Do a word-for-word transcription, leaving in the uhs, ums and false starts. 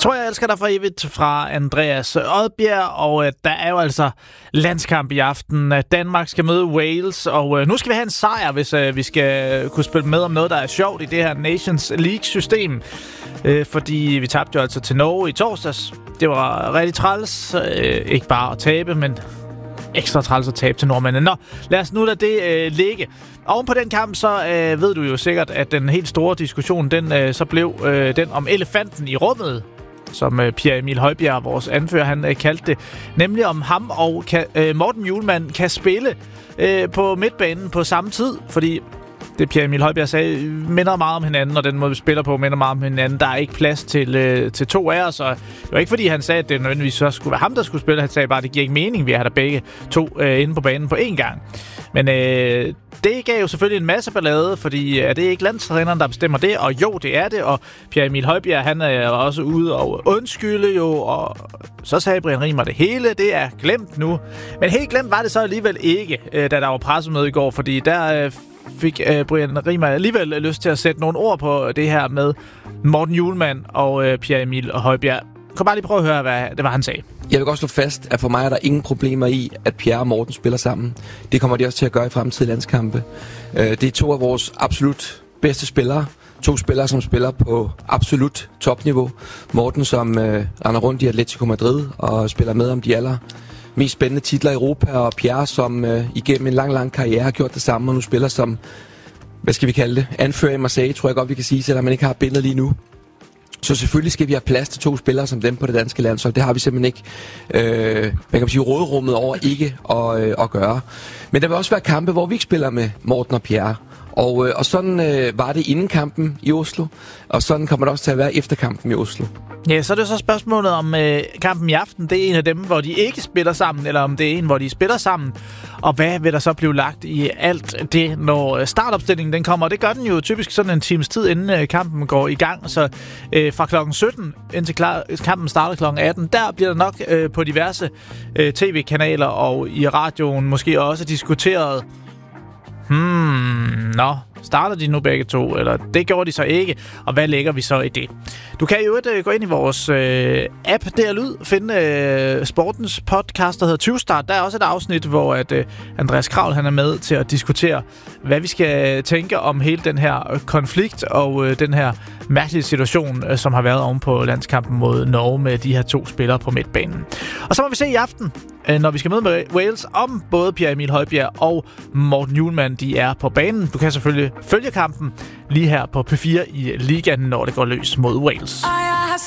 Tror jeg elsker dig for evigt fra Andreas Odbjerg, og øh, der er jo altså landskamp i aften. Danmark skal møde Wales, og øh, nu skal vi have en sejr, hvis øh, vi skal kunne spille med om noget, der er sjovt i det her Nations League-system. Øh, fordi vi tabte jo altså til Norge i torsdags. Det var rigtig træls. Øh, ikke bare at tabe, men ekstra træls at tabe til nordmændene. Nå, lad os nu lade det øh, ligge. Oven på den kamp, så øh, ved du jo sikkert, at den helt store diskussion, den øh, så blev øh, den om elefanten i rummet, som øh, Pierre Emil Højbjerg, vores anfører, han øh, kaldte det. Nemlig om ham og kan, øh, Morten Hjulmand kan spille øh, på midtbanen på samme tid, fordi det Pierre Emil Højbjerg sagde, minder meget om hinanden, og den måde, vi spiller på, minder meget om hinanden. Der er ikke plads til, øh, til to af os, og det var ikke, fordi han sagde, at det nødvendigvis så skulle være ham, der skulle spille. Han sagde bare, at det giver ikke mening, vi har der begge to øh, inde på banen på én gang. Men øh, det gav jo selvfølgelig en masse ballade, fordi er det ikke landstræneren, der bestemmer det? Og jo, det er det, og Pierre Emil Højbjerg, han er også ude og undskylde jo, og så sagde Brian Rimer, det hele, det er glemt nu. Men helt glemt var det så alligevel ikke, øh, da der var pressemøde i går, fordi der øh, fik øh, Brian Rimer alligevel lyst til at sætte nogle ord på det her med Morten Hjulmand og øh, Pierre Emil Højbjerg. Kan bare lige prøve at høre, hvad det var, han sagde. Jeg vil godt slå fast, at for mig er der ingen problemer i, at Pierre og Morten spiller sammen. Det kommer de også til at gøre i fremtidige landskampe. Det er to af vores absolut bedste spillere. To spillere, som spiller på absolut topniveau. Morten, som øh, render rundt i Atletico Madrid og spiller med om de aller mest spændende titler i Europa. Og Pierre, som øh, igennem en lang, lang karriere har gjort det samme, og nu spiller som, hvad skal vi kalde det, anfører i Marseille, tror jeg godt, vi kan sige, selvom man ikke har billedet lige nu. Så selvfølgelig skal vi have plads til to spillere som dem på det danske landshold. Det har vi simpelthen ikke, øh, hvad kan man sige, råderummet over ikke at, øh, at gøre. Men der vil også være kampe, hvor vi ikke spiller med Morten og Pierre. Og, øh, og sådan øh, var det inden kampen i Oslo, og sådan kommer det også til at være efter kampen i Oslo. Ja, så er det så spørgsmålet om øh, kampen i aften, det er en af dem, hvor de ikke spiller sammen, eller om det er en, hvor de spiller sammen. Og hvad vil der så blive lagt i alt det, når startopstillingen den kommer? Og det gør den jo typisk sådan en times tid, inden øh, kampen går i gang. Så øh, fra klokken sytten, indtil klar, kampen starter klokken atten, der bliver der nok øh, på diverse øh, tv-kanaler og i radioen måske også diskuteret, Hmm, nå, starter de nu begge to, eller det gjorde de så ikke, og hvad lægger vi så i det? Du kan jo uh, gå ind i vores uh, app, der Lyd, finde uh, sportens podcast, der hedder tyve start. Der er også et afsnit, hvor at, uh, Andreas Kravl han er med til at diskutere, hvad vi skal tænke om hele den her konflikt og uh, den her mærkelige situation, uh, som har været oven på landskampen mod Norge med de her to spillere på midtbanen. Og så må vi se i aften, uh, når vi skal møde med Wales, om både Pierre Emil Højbjerg og Morten Hjulmand, de er på banen. Du kan selvfølgelig følge kampen lige her på P fire i ligaen, når det går løs mod Wales.